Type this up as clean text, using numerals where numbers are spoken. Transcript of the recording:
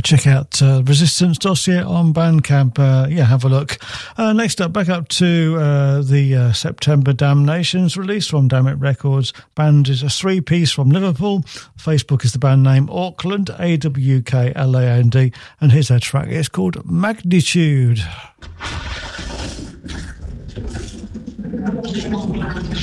check out Resistance Dossier on Bandcamp. Have a look. Next up, back up to the September Damnations release from Damn It Records. Band is a three-piece from Liverpool. Facebook is the band name Auckland, AWKLAND, and here's their track. It's called Magnitude.